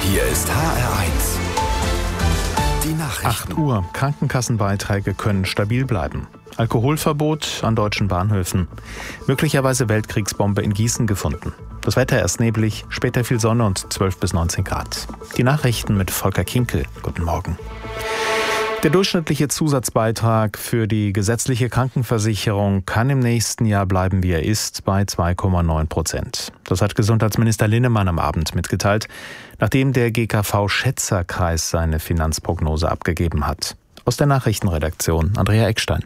Hier ist HR1. Die Nachrichten. 8 Uhr. Krankenkassenbeiträge können stabil bleiben. Alkoholverbot an deutschen Bahnhöfen. Möglicherweise Weltkriegsbombe in Gießen gefunden. Das Wetter erst neblig, später viel Sonne und 12 bis 19 Grad. Die Nachrichten mit Volker Kinkel. Guten Morgen. Der durchschnittliche Zusatzbeitrag für die gesetzliche Krankenversicherung kann im nächsten Jahr bleiben, wie er ist, bei 2,9%. Das hat Gesundheitsminister Linnemann am Abend mitgeteilt, nachdem der GKV-Schätzerkreis seine Finanzprognose abgegeben hat. Aus der Nachrichtenredaktion Andrea Eckstein.